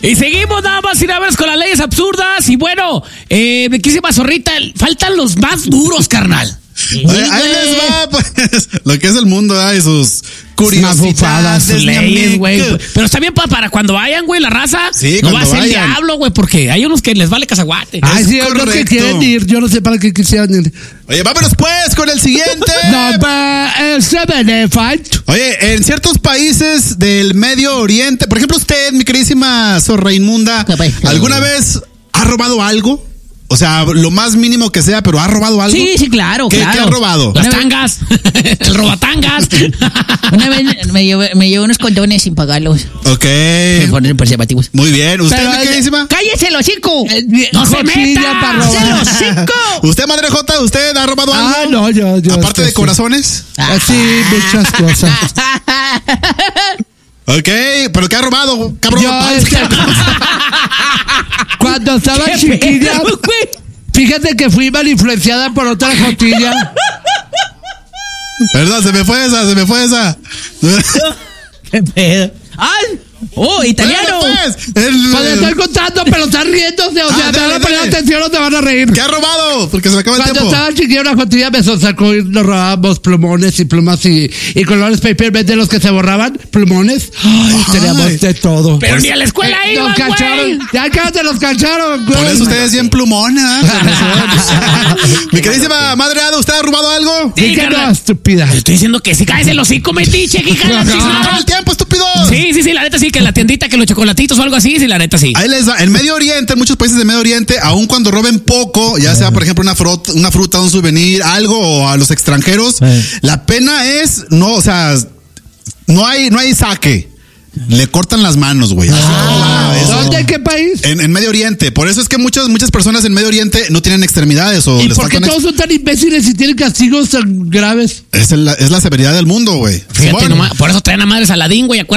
Y seguimos nada más sin haber con las leyes absurdas. Y bueno, riquísima zorrita, faltan los más duros, carnal. Ahí les va, pues, lo que es el mundo, y sus curiosidades, sus leyes, güey. Pero está bien para cuando vayan, güey, la raza. Sí, no va a ser vayan. diablo, güey, porque hay unos que les vale cacahuate. Ay, sí, hay unos que quieren ir. Yo no sé para qué quisieran ir. Oye, vámonos pues con el siguiente. Oye, en ciertos países del Medio Oriente, por ejemplo, usted, mi queridísima zorra inmunda, ¿alguna vez ha robado algo? O sea, lo más mínimo que sea, pero ¿ha robado algo? Sí, claro, ¿Qué ha robado? Las tangas, el robatangas. Una vez me llevó unos condones sin pagarlos. Ok. Me ponen preservativos. Muy bien. ¿Usted, mi queridísima? ¡Cállese el hocico! ¡No se meta! ¡Cállese el hocico! ¿Usted, Madre Jota, usted ha robado algo? Ah, no, yo. Aparte de corazones. Sí, muchas cosas. Ok, ¿pero qué ha robado, cabrón? Cuando estaba chiquilla, fíjate que fui mal influenciada por otra jotilla. ¿Verdad? Se me fue esa. ¿Qué pedo? ¡Ay! ¡Oh, italiano! Cuando estoy contando, pero están riéndose. O sea, te van a poner atención o te van a reír. ¿Qué ha robado? Porque se me acaba el tiempo. Cuando estaba chiquilla, una jotilla me sacó y nos robábamos plumones y plumas y colores paper, de los que se borraban, plumones. Ay, teníamos de todo. Pero ni a la escuela iban, nos cacharon. Ya cállate, nos cacharon, güey. Por eso ustedes bien plumona. Mi queridísima Madre Ada, ¿usted ha robado algo? Sí, que no, estúpida. Estoy diciendo que sí, cállese el hocico, metiche, que ¡Se acaba el tiempo, estúpido! Sí, la neta sí, que la tiendita, que los chocolatitos o algo así, sí, la neta sí. Ahí les va. En Medio Oriente, en muchos países de Medio Oriente, aun cuando roben poco, ya sea, por ejemplo, una fruta, un souvenir, algo, o a los extranjeros, la pena es, no, o sea, no hay saque. Le cortan las manos, güey. ¿Dónde? ¿En qué país? En Medio Oriente. Por eso es que muchas personas en Medio Oriente no tienen extremidades o ¿Y les por qué faltan todos son tan imbéciles y tienen castigos tan graves? Es la severidad del mundo, güey. Fíjate nomás, por eso traen a madres Aladín, güey.